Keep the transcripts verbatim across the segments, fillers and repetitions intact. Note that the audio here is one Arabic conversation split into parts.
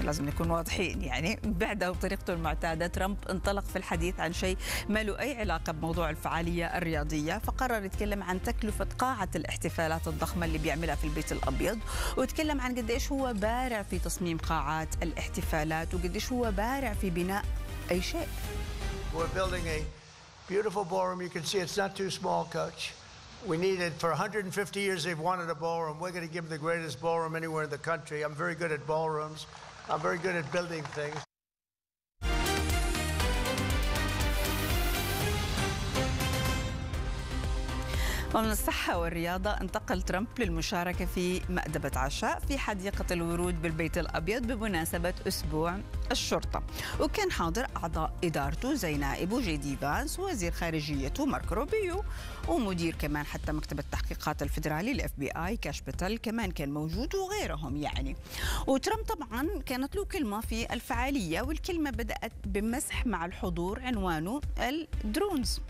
لازم نكون واضحين يعني. بعدها بطريقته المعتادة ترامب انطلق في الحديث عن شيء ما له أي علاقة بموضوع الفعالية الرياضية، فقرر يتكلم عن تكلفة قاعة الاحتفالات الضخمة اللي بيعملها في البيت الأبيض، وتكلم عن قديش هو بارع في تصميم قاعات الاحتفالات وقديش هو بارع في بناء أي شيء. We're building a beautiful ballroom. You can see it's not too small, Coach. We need it. For one hundred fifty years they've wanted a ballroom. We're going to give them the greatest ballroom anywhere in the country. I'm very good at ballrooms. I'm very good at building things. ومن الصحة والرياضة انتقل ترامب للمشاركة في مأدبة عشاء في حديقة الورود بالبيت الأبيض بمناسبة أسبوع الشرطة، وكان حاضر أعضاء إدارته زي نائبه جي دي فانس ووزير خارجيته ماركو روبيو ومدير كمان حتى مكتب التحقيقات الفيدرالي الاف بي اي كاش باتل كمان كان موجود وغيرهم يعني. وترامب طبعا كانت له كلمة في الفعالية، والكلمة بدأت بمسح مع الحضور عنوانه الدرونز.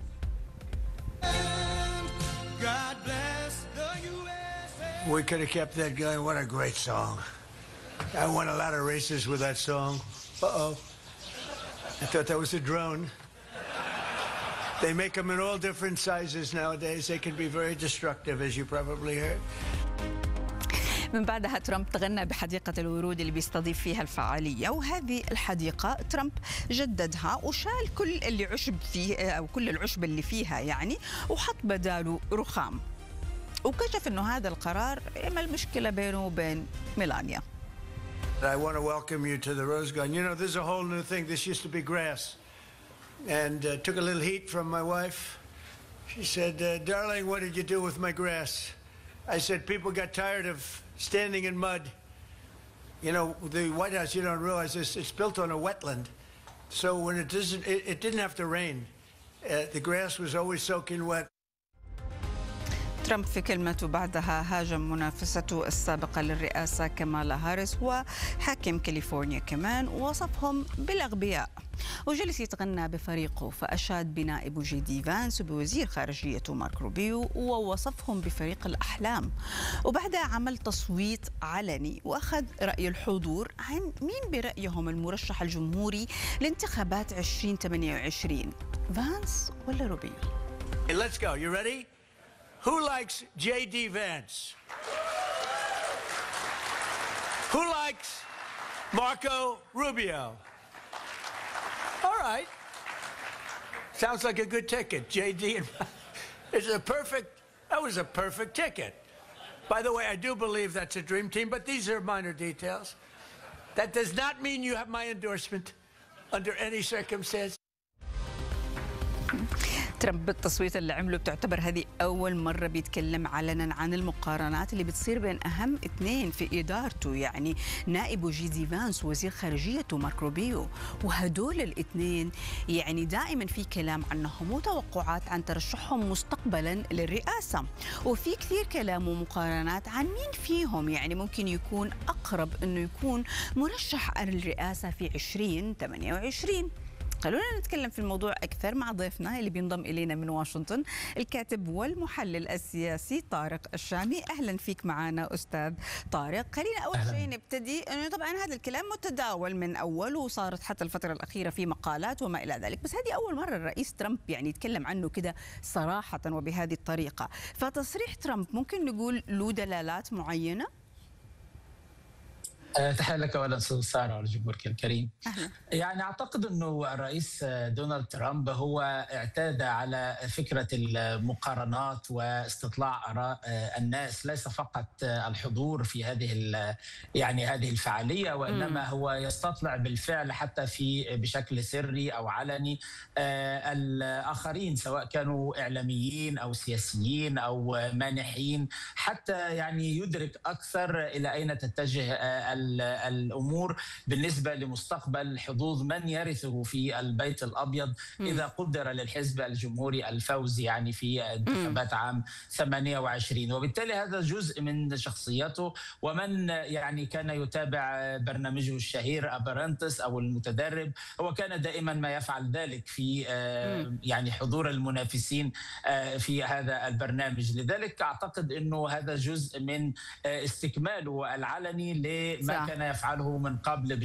God bless the U S A. We could have kept that going. What a great song. I won a lot of races with that song. Uh-oh. I thought that was a drone. They make them in all different sizes nowadays. They can be very destructive, as you probably heard. من بعدها ترامب تغنى بحديقة الورود اللي بيستضيف فيها الفعالية، وهذه الحديقة ترامب جددها وشال كل اللي عشب فيه أو كل العشب اللي فيها يعني، وحط بداله رخام، وكشف إنه هذا القرار عمل مشكلة بينه وبين ميلانيا. I want to welcome you to the Rose Garden. You know, this is a whole new thing. This used to be grass, and uh, took a little heat from my wife. She said, uh, "Darling, what did you do with my grass?" I said, "People got tired of standing in mud. You know, the White House, you don't realize this, it's built on a wetland. So when it doesn't, it, it didn't have to rain. Uh, the grass was always soaking wet." ترامب في كلمته بعدها هاجم منافسته السابقة للرئاسة كامالا هاريس وحاكم كاليفورنيا كمان، ووصفهم بالأغبياء، وجلس يتغنى بفريقه، فأشاد بنائبه جي دي فانس وبوزير خارجيته مارك روبيو ووصفهم بفريق الأحلام. وبعدها عمل تصويت علني وأخذ رأي الحضور عن مين برأيهم المرشح الجمهوري لانتخابات ألفين وثمانية وعشرين، فانس ولا روبيو. Hey, let's go. You ready? Who likes J D Vance? Who likes Marco Rubio? All right. Sounds like a good ticket. J D and it's a perfect, that was a perfect ticket. By the way, I do believe that's a dream team, but these are minor details. That does not mean you have my endorsement under any circumstance. ترامب بالتصويت اللي عمله بتعتبر هذه أول مرة بيتكلم علنا عن المقارنات اللي بتصير بين أهم اثنين في إدارته، يعني نائبه جي دي فانس ووزير خارجيته مارك روبيو، وهدول الاثنين يعني دائما في كلام عنهم وتوقعات عن ترشحهم مستقبلا للرئاسة، وفي كثير كلام ومقارنات عن مين فيهم يعني ممكن يكون أقرب أنه يكون مرشح للرئاسة في ألفين وثمانية وعشرين. خلونا نتكلم في الموضوع أكثر مع ضيفنا اللي بينضم إلينا من واشنطن، الكاتب والمحلل السياسي طارق الشامي. أهلا فيك معنا أستاذ طارق. خلينا أول شيء نبتدي أنه طبعا هذا الكلام متداول من أول وصارت حتى الفترة الأخيرة في مقالات وما إلى ذلك، بس هذه أول مرة الرئيس ترامب يعني يتكلم عنه كده صراحة وبهذه الطريقة، فتصريح ترامب ممكن نقول له دلالات معينة؟ تحية لك أولا أستاذ سارة ولجمهورك الكريم. أهلا. يعني أعتقد أنه الرئيس دونالد ترامب هو اعتاد على فكرة المقارنات واستطلاع آراء الناس، ليس فقط الحضور في هذه يعني هذه الفعالية، وإنما هو يستطلع بالفعل حتى في بشكل سري أو علني الآخرين، سواء كانوا إعلاميين أو سياسيين أو مانحين، حتى يعني يدرك أكثر إلى أين تتجه الأمور بالنسبة لمستقبل حظوظ من يرثه في البيت الأبيض إذا قدر للحزب الجمهوري الفوز يعني في انتخابات عام ثمانية وعشرين، وبالتالي هذا جزء من شخصيته. ومن يعني كان يتابع برنامجه الشهير أبرنتس أو المتدرب، هو كان دائما ما يفعل ذلك في يعني حضور المنافسين في هذا البرنامج. لذلك أعتقد أنه هذا جزء من استكماله العلني لما كان يفعله من قبل